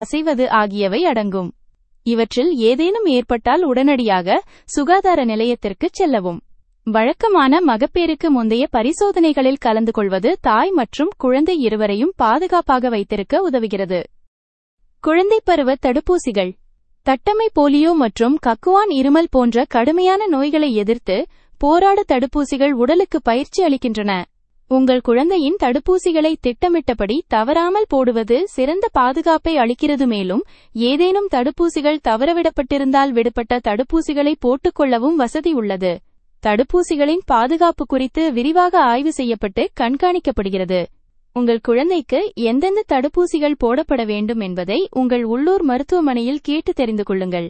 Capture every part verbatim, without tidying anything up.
அசைவது ஆகியவை அடங்கும். இவற்றில் ஏதேனும் ஏற்பட்டால் உடனடியாக சுகாதார நிலையத்திற்கு செல்லவும். வழக்கமான மகப்பேறுக்கு முந்தைய பரிசோதனைகளில் கலந்து கொள்வது தாய் மற்றும் குழந்தை இருவரையும் பாதுகாப்பாக வைத்திருக்க உதவுகிறது. குழந்தை பருவ தடுப்பூசிகள். தட்டம்மை போலியோ மற்றும் கக்குவான் இருமல் போன்ற கடுமையான நோய்களை எதிர்த்து போராட தடுப்பூசிகள் உடலுக்கு பயிற்சி அளிக்கின்றன. உங்கள் குழந்தையின் தடுப்பூசிகளை திட்டமிட்டபடி தவறாமல் போடுவது சிறந்த பாதுகாப்பை அளிக்கிறது. மேலும் ஏதேனும் தடுப்பூசிகள் தவறவிடப்பட்டிருந்தால் விடுபட்ட தடுப்பூசிகளை போட்டுக்கொள்ளவும் வசதி உள்ளது. தடுப்பூசிகளின் பாதுகாப்பு குறித்து விரிவாக ஆய்வு செய்யப்பட்டு கண்காணிக்கப்படுகிறது. உங்கள் குழந்தைக்கு எந்தெந்த தடுப்பூசிகள் போடப்பட வேண்டும் என்பதை உங்கள் உள்ளூர் மருத்துவமனையில் கேட்டு தெரிந்து கொள்ளுங்கள்.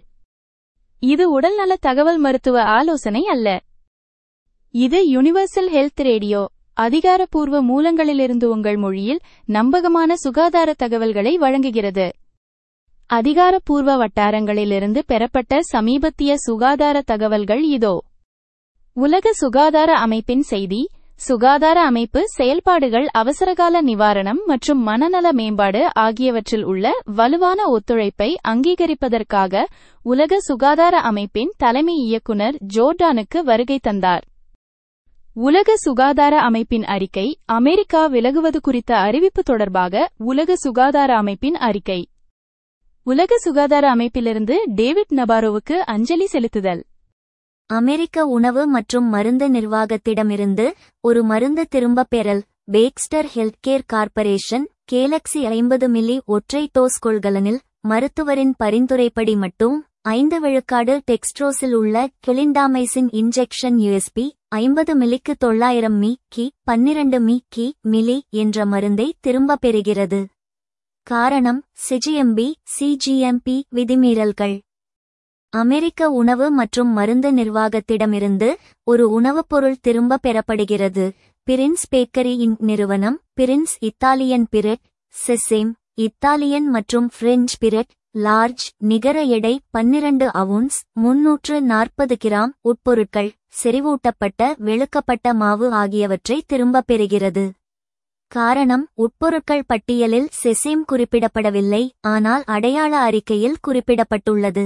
இது உடல்நல தகவல் மருத்துவ ஆலோசனை அல்ல. இது யுனிவர்சல் ஹெல்த் ரேடியோ. அதிகாரப்பூர்வ மூலங்களிலிருந்து உங்கள் மொழியில் நம்பகமான சுகாதார தகவல்களை வழங்குகிறது. அதிகாரப்பூர்வ வட்டாரங்களிலிருந்து பெறப்பட்ட சமீபத்திய சுகாதார தகவல்கள் இதோ. உலக சுகாதார அமைப்பின் செய்தி. சுகாதார அமைப்பு செயல்பாடுகள் அவசரகால நிவாரணம் மற்றும் மனநல மேம்பாடு ஆகியவற்றில் உள்ள வலுவான ஒத்துழைப்பை அங்கீகரிப்பதற்காக உலக சுகாதார அமைப்பின் தலைமை இயக்குனர் ஜோர்டானுக்கு வருகை தந்தார். உலக சுகாதார அமைப்பின் அறிக்கை அமெரிக்கா விலகுவது குறித்த அறிவிப்பு தொடர்பாக உலக சுகாதார அமைப்பின் அறிக்கை. உலக சுகாதார அமைப்பிலிருந்து டேவிட் நபாரோவுக்கு அஞ்சலி செலுத்துதல். அமெரிக்க உணவு மற்றும் மருந்து நிர்வாகத்திடமிருந்து ஒரு மருந்து திரும்பப் பெறல். பேக்ஸ்டர் ஹெல்த்கேர் கார்ப்பரேஷன் கேலக்ஸி ஐம்பது மில்லி ஒற்றை டோஸ் கொள்கலனில் மருத்துவரின் பரிந்துரைப்படி மட்டும் ஐந்து விழுக்காடு டெக்ஸ்ட்ரோஸில் உள்ள கிளிண்டாமைசின் இன்ஜெக்ஷன் யூஎஸ்பி ஐம்பது மில்லிக்கு தொள்ளாயிரம் மி கி பன்னிரண்டு மி கி மில்லி என்ற மருந்தை திரும்பப் பெறுகிறது. காரணம் சிஜிஎம்பி சிஜிஎம்பி விதிமீறல்கள். அமெரிக்க உணவு மற்றும் மருந்து நிர்வாகத்திடமிருந்து ஒரு உணவுப் பொருள் திரும்பப் பெறப்படுகிறது. பிரின்ஸ் பேக்கரி இன்க் நிறுவனம் Prince Italian bread sesame Italian மற்றும் பிரெஞ்ச் பிரெட் லார்ஜ் நிகர எடை பன்னிரண்டு அவுன்ஸ் முன்னூற்று நாற்பது கிராம் உட்பொருட்கள் செறிவூட்டப்பட்ட வெளுக்கப்பட்ட மாவு ஆகியவற்றை திரும்பப் பெறுகிறது. காரணம் உட்பொருட்கள் பட்டியலில் செசேம் குறிப்பிடப்படவில்லை, ஆனால் அடையாள அறிக்கையில் குறிப்பிடப்பட்டுள்ளது.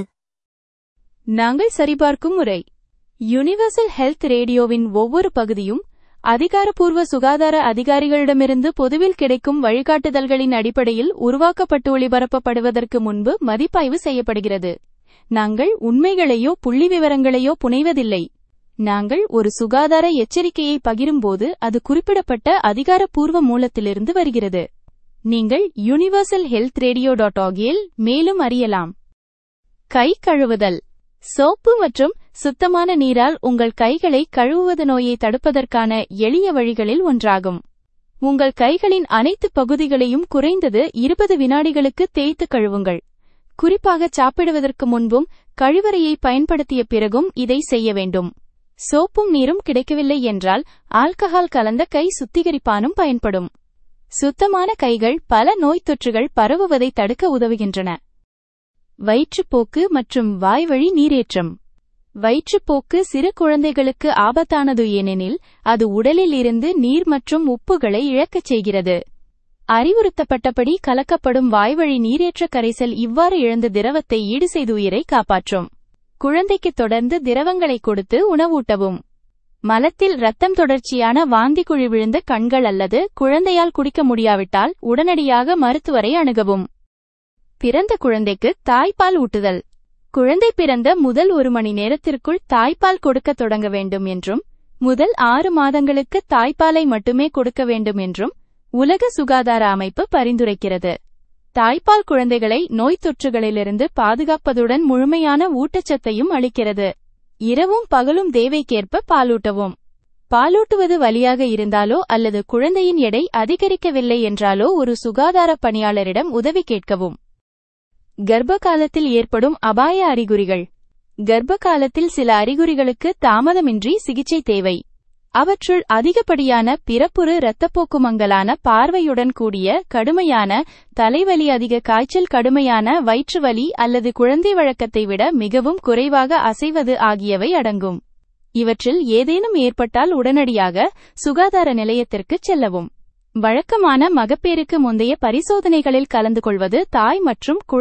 நாங்கள் சரிபார்க்கும் முறை. யுனிவர்சல் ஹெல்த் ரேடியோவின் ஒவ்வொரு பகுதியும் அதிகாரப்பூர்வ சுகாதார அதிகாரிகளிடமிருந்து பொதுவில் கிடைக்கும் வழிகாட்டுதல்களின் அடிப்படையில் உருவாக்கப்பட்டு ஒளிபரப்பப்படுவதற்கு முன்பு மதிப்பாய்வு செய்யப்படுகிறது. நாங்கள் உண்மைகளையோ புள்ளிவிவரங்களையோ புனைவதில்லை. நாங்கள் ஒரு சுகாதார எச்சரிக்கையை பகிரும்போது அது குறிப்பிடப்பட்ட அதிகாரப்பூர்வ மூலத்திலிருந்து வருகிறது. நீங்கள் யுனிவர்சல் ஹெல்த் ரேடியோ டாட் ஆகியில் மேலும் அறியலாம். கை கழுவுதல். சோப்பு மற்றும் சுத்தமான நீரால் உங்கள் கைகளை கழுவுவது நோயை தடுப்பதற்கான எளிய வழிகளில் ஒன்றாகும். உங்கள் கைகளின் அனைத்து பகுதிகளையும் குறைந்தது இருபது வினாடிகளுக்கு தேய்த்து கழுவுங்கள். குறிப்பாக சாப்பிடுவதற்கு முன்பும் கழிவறையை பயன்படுத்திய பிறகும் இதை செய்ய வேண்டும். சோப்பும் நீரும் கிடைக்கவில்லை என்றால் ஆல்கஹால் கலந்த கை சுத்திகரிப்பானும் பயன்படும். சுத்தமான கைகள் பல நோய்த் தொற்றுகள் பரவுவதை தடுக்க உதவுகின்றன. வயிற்றுப்போக்கு மற்றும் வாய்வழி நீரேற்றம். வயிற்றுப்போக்கு சிறு குழந்தைகளுக்கு ஆபத்தானது, ஏனெனில் அது உடலில் இருந்து நீர் மற்றும் உப்புகளை இழக்கச் செய்கிறது. அறிவுறுத்தப்பட்டபடி கலக்கப்படும் வாய்வழி நீரேற்ற கரைசல் இவ்வாறு இழந்த திரவத்தை ஈடுசெய்து உயிரை காப்பாற்றும். குழந்தைக்கு தொடர்ந்து திரவங்களை கொடுத்து உணவூட்டவும். மலத்தில் இரத்தம் தொடர்ச்சியான வாந்தி குழி விழுந்த கண்கள் அல்லது குழந்தையால் குடிக்க முடியாவிட்டால் உடனடியாக மருத்துவரை அணுகவும். பிறந்த குழந்தைக்கு தாய்ப்பால் ஊட்டுதல். குழந்தை பிறந்த முதல் ஒரு மணி நேரத்திற்குள் தாய்ப்பால் கொடுக்க தொடங்க வேண்டும் என்றும், முதல் ஆறு மாதங்களுக்கு தாய்ப்பாலை மட்டுமே கொடுக்க வேண்டும் என்றும் உலக சுகாதார அமைப்பு பரிந்துரைக்கிறது. தாய்ப்பால் குழந்தைகளை நோய்த் தொற்றுகளிலிருந்து பாதுகாப்பதுடன் முழுமையான ஊட்டச்சத்தையும் அளிக்கிறது. இரவும் பகலும் தேவைக்கேற்ப பாலூட்டவும். பாலூட்டுவது வலியாக இருந்தாலோ அல்லது குழந்தையின் எடை அதிகரிக்கவில்லை என்றாலோ ஒரு சுகாதார பணியாளரிடம் உதவி கேட்கவும். கர்ப்ப காலத்தில் ஏற்படும் அபாய அறிகுறிகள். கர்ப்ப காலத்தில் சில அறிகுறிகளுக்கு தாமதமின்றி சிகிச்சை தேவை. அவற்றுள் அதிகப்படியான பிறப்புறு இரத்தப்போக்கு, மங்கலான பார்வையுடன் கூடிய கடுமையான தலைவலி, அதிக காய்ச்சல், கடுமையான வயிற்றுவலி அல்லது குழந்தை வழக்கத்தை விட மிகவும் குறைவாக அசைவது ஆகியவை அடங்கும். இவற்றில் ஏதேனும் ஏற்பட்டால் உடனடியாக சுகாதார நிலையத்திற்கு செல்லவும். வழக்கமான மகப்பேறுக்கு முந்தைய பரிசோதனைகளில் கலந்து கொள்வது தாய் மற்றும்